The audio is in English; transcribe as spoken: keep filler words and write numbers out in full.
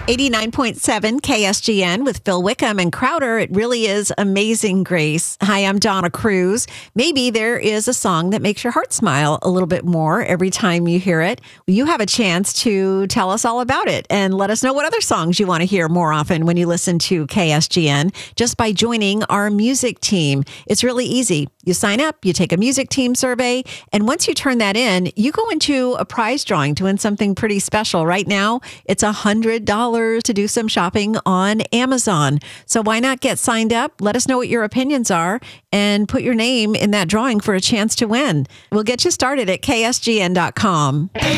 eighty-nine point seven K S G N with Phil Wickham and Crowder. It really is Amazing Grace. Hi, I'm Donna Cruz. Maybe there is a song that makes your heart smile a little bit more every time you hear it. You have a chance to tell us all about it and let us know what other songs you want to hear more often when you listen to K S G N just by joining our music team. It's really easy. You sign up, you take a music team survey, and once you turn that in, you go into a prize drawing to win something pretty special. Right now, it's one hundred dollars to do some shopping on Amazon. So why not get signed up? Let us know what your opinions are and put your name in that drawing for a chance to win. We'll get you started at K S G N dot com.